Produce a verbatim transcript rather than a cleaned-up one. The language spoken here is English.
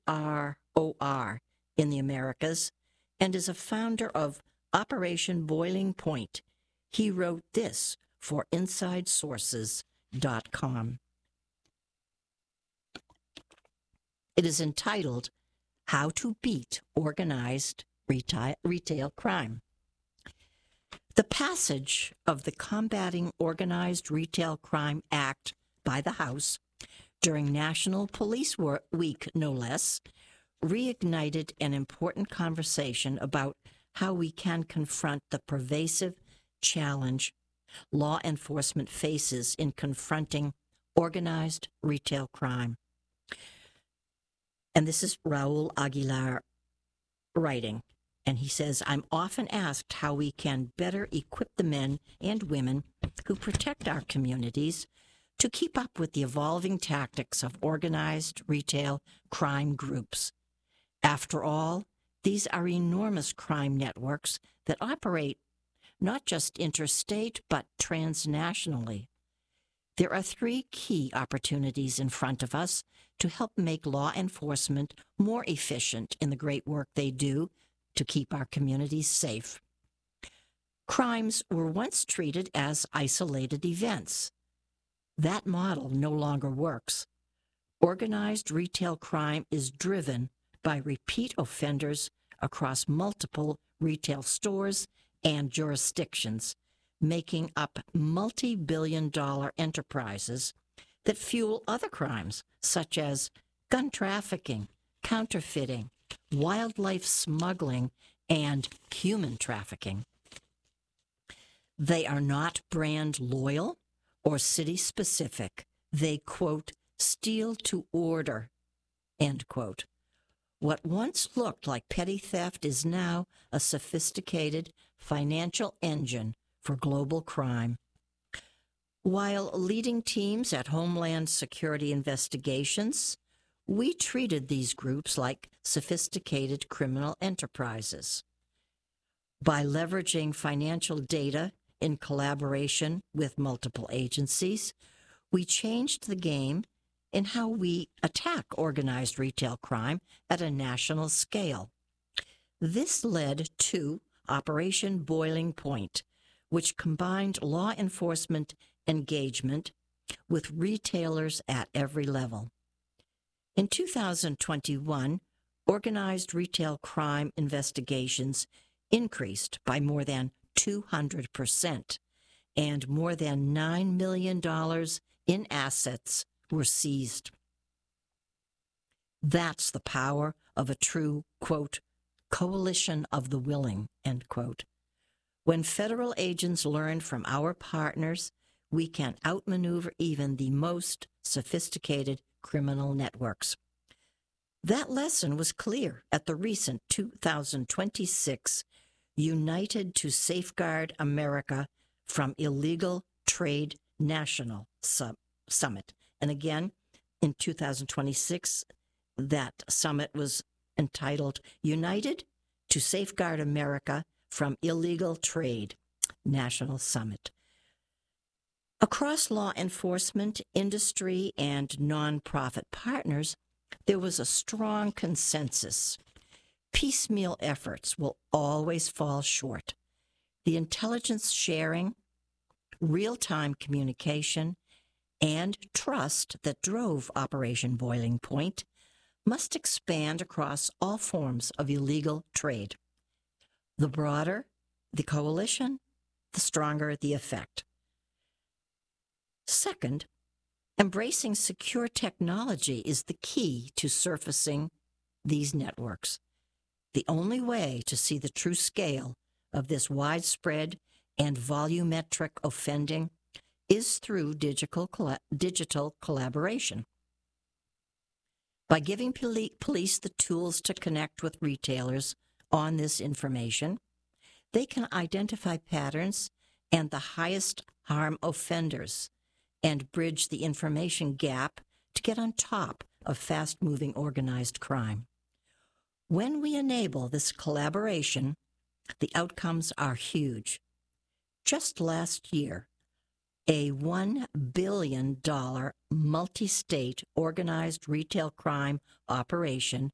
R O R in the Americas and is a founder of Operation Boiling Point. He wrote this for inside sources dot com. It is entitled, How to Beat Organized Retail, Retail Crime. The passage of the Combating Organized Retail Crime Act by the House during National Police Week, no less, reignited an important conversation about how we can confront the pervasive challenge law enforcement faces in confronting organized retail crime. And this is Raul Aguilar writing. And he says, I'm often asked how we can better equip the men and women who protect our communities to keep up with the evolving tactics of organized retail crime groups. After all, these are enormous crime networks that operate not just interstate, but transnationally. There are three key opportunities in front of us to help make law enforcement more efficient in the great work they do to keep our communities safe. Crimes were once treated as isolated events. That model no longer works. Organized retail crime is driven by repeat offenders across multiple retail stores and jurisdictions, making up multi-billion dollar enterprises that fuel other crimes such as gun trafficking, counterfeiting, wildlife smuggling, and human trafficking. They are not brand loyal or city specific. They, quote, steal to order, end quote. What once looked like petty theft is now a sophisticated financial engine for global crime. While leading teams at Homeland Security investigations, we treated these groups like sophisticated criminal enterprises. By leveraging financial data in collaboration with multiple agencies, we changed the game in how we attack organized retail crime at a national scale. This led to Operation Boiling Point, which combined law enforcement engagement with retailers at every level. In two thousand twenty-one, organized retail crime investigations increased by more than two hundred percent, and more than nine million dollars in assets were seized. That's the power of a true, quote, coalition of the willing, end quote. When federal agents learn from our partners, we can outmaneuver even the most sophisticated criminal networks. That lesson was clear at the recent two thousand twenty-six United to Safeguard America from Illegal Trade National Summit. And again, in two thousand twenty-six, that summit was entitled United to Safeguard America from Illegal Trade National Summit. Across law enforcement, industry, and nonprofit partners, there was a strong consensus. Piecemeal efforts will always fall short. The intelligence sharing, real-time communication, and trust that drove Operation Boiling Point must expand across all forms of illegal trade. The broader the coalition, the stronger the effect. Second, embracing secure technology is the key to surfacing these networks. The only way to see the true scale of this widespread and volumetric offending is through digital, colla- digital collaboration. By giving poli- police the tools to connect with retailers on this information, they can identify patterns and the highest harm offenders and bridge the information gap to get on top of fast-moving organized crime. When we enable this collaboration, the outcomes are huge. Just last year, a one billion dollars multi-state organized retail crime operation